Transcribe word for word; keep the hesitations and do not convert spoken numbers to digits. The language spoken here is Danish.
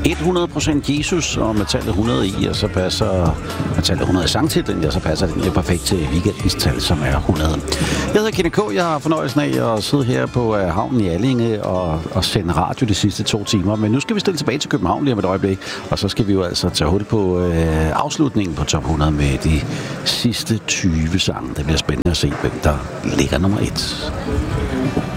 hundrede procent Jesus, og med tallet hundrede i, og så passer med tallet hundrede i sangtitlen, ja, så passer den jo perfekt til weekendens tal, som er hundrede. Jeg hedder Kenneth K. Jeg har fornøjelsen af at sidde her på havnen i Allinge og, og sende radio de sidste to timer, men nu skal vi stille tilbage til København lige om et øjeblik, og så skal vi jo altså tage hul på øh, afslutningen på top hundrede med de sidste tyve sange. Det bliver spændende at se, hvem der ligger nummer et.